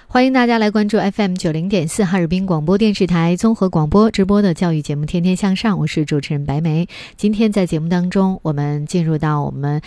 欢迎大家来关注 FM90.4 哈尔滨广播电视台综合广播直播的教育节目《天天向上》，我是主持人白梅。今天在节目当中，我们进入到我们